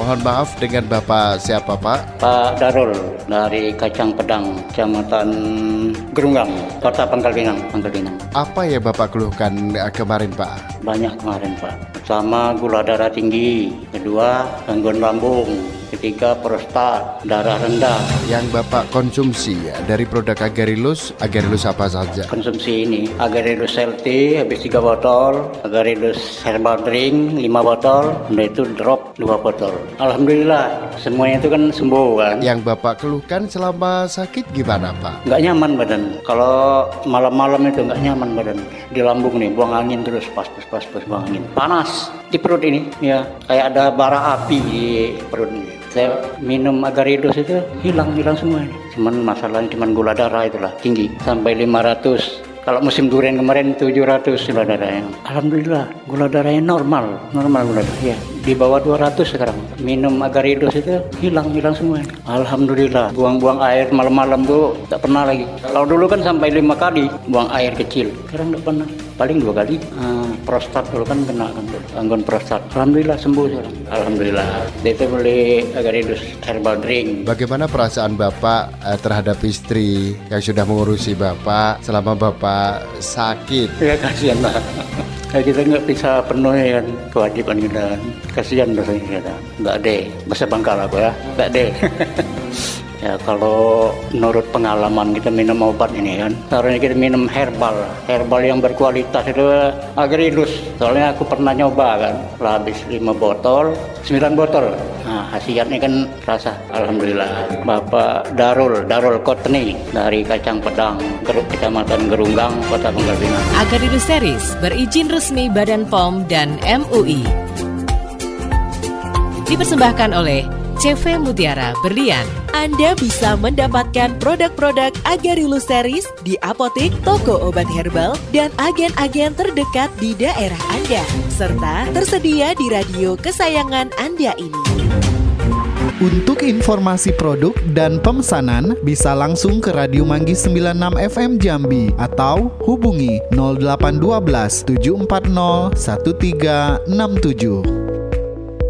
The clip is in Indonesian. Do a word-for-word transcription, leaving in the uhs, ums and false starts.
Mohon maaf, dengan Bapak siapa, Pak? Pak Darul dari Kacang Pedang, Kecamatan Gerunggang, Kota Pangkal Pinang, Pangkal Pinang. Apa ya Bapak keluhkan eh, kemarin, Pak? Banyak kemarin, Pak. Pertama, gula darah tinggi. Kedua, gangguan lambung. Ketiga, prostat, darah rendah. Yang Bapak konsumsi ya, dari produk Agarilus, Agarilus apa saja? Konsumsi ini, Agarilus L T habis tiga botol, Agarilus Herbal Drink lima botol, udah itu drop dua botol. Alhamdulillah, semuanya itu kan sembuh kan. Yang Bapak keluhkan selama sakit gimana, Pak? Nggak nyaman badan. Kalau malam-malam itu nggak nyaman badan. Di lambung nih, buang angin terus, pas pas pas pas buang angin. Panas di perut ini, ya kayak ada bara api di perut ini. Saya minum Agarilus itu hilang hilang semua ini. Cuman masalahnya cuman gula darah itulah tinggi sampai lima ratus. Kalau musim durian kemarin tujuh ratus gula darahnya. Alhamdulillah gula darahnya normal, normal gula darah. Ya, di bawah dua ratus sekarang. Minum Agarilus itu hilang hilang semua. Alhamdulillah. Buang-buang air malam-malam tuh tak pernah lagi. Kalau dulu kan sampai lima kali buang air kecil. Sekarang tak pernah. Paling dua kali. Uh, prostat dulu kan kena kan dulu. Gangguan prostat. Alhamdulillah sembuh sekarang. Alhamdulillah. Itu beli Agarilus Herbal Drink. Bagaimana perasaan Bapak eh, terhadap istri yang sudah mengurusi Bapak selama Bapak sakit? Ya kasihan lah. Ya, kita nggak bisa penuhi kan kewajiban kita kan. Kasihan rasanya kita. Nggak deh. Bahasa Bangkal aku ya. Nggak deh. Ya kalau menurut pengalaman kita minum obat ini kan, seharusnya kita minum herbal, herbal yang berkualitas itu Agarilus. Soalnya aku pernah nyoba kan, lah habis lima botol, sembilan botol. Nah hasilnya kan rasa, alhamdulillah. Bapak Darul, Darul Kotni dari Kacang Pedang, Geruk Kecamatan Gerunggang, Kota Pangkal Pinang. Agarilus Series berizin resmi Badan P O M dan M U I. Dipersembahkan oleh C V Mutiara Berlian. Anda bisa mendapatkan produk-produk Agarilus Series di apotek, toko obat herbal, dan agen-agen terdekat di daerah Anda. Serta tersedia di radio kesayangan Anda ini. Untuk informasi produk dan pemesanan bisa langsung ke Radio Manggis sembilan puluh enam F M Jambi atau hubungi nol delapan satu dua tujuh empat nol satu tiga enam tujuh.